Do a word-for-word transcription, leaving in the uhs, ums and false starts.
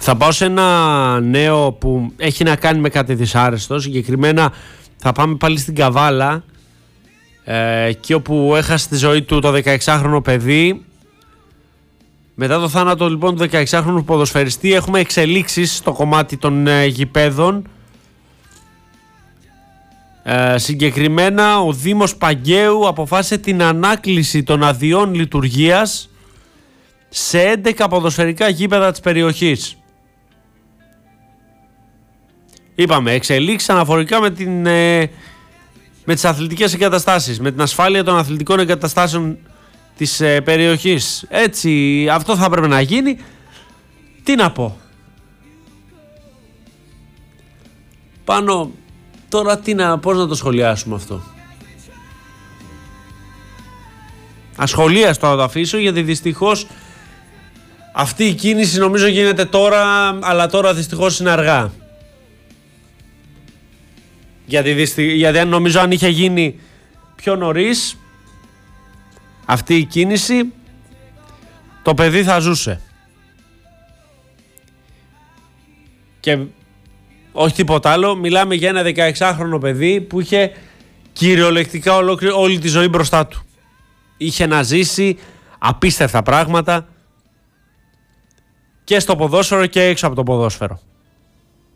Θα πάω σε ένα νέο που έχει να κάνει με κάτι δυσάρεστο. Συγκεκριμένα θα πάμε πάλι στην Καβάλα, ε, εκεί όπου έχασε τη ζωή του το δεκαεξάχρονο παιδί. Μετά το θάνατο λοιπόν του δεκαεξάχρονου ποδοσφαιριστή έχουμε εξελίξεις στο κομμάτι των ε, γηπέδων. Ε, συγκεκριμένα ο Δήμος Παγκαίου αποφάσισε την ανάκληση των αδειών λειτουργίας σε έντεκα ποδοσφαιρικά γήπεδα της περιοχής. Είπαμε, εξελίξεις αναφορικά με, την, ε, με τις αθλητικές εγκαταστάσεις, με την ασφάλεια των αθλητικών εγκαταστάσεων της ε, περιοχής. Έτσι, αυτό θα πρέπει να γίνει. Τι να πω. Πάνω, τώρα τι να, πώς να το σχολιάσουμε αυτό. Ασχολίαστο θα το αφήσω, γιατί δυστυχώς αυτή η κίνηση νομίζω γίνεται τώρα, αλλά τώρα δυστυχώς είναι αργά. Γιατί, δυστι... γιατί νομίζω αν είχε γίνει πιο νωρίς αυτή η κίνηση, το παιδί θα ζούσε. Και όχι τίποτα άλλο, μιλάμε για ένα δεκαεξάχρονο παιδί που είχε κυριολεκτικά ολόκληρη, όλη τη ζωή μπροστά του. Είχε να ζήσει απίστευτα πράγματα και στο ποδόσφαιρο και έξω από το ποδόσφαιρο.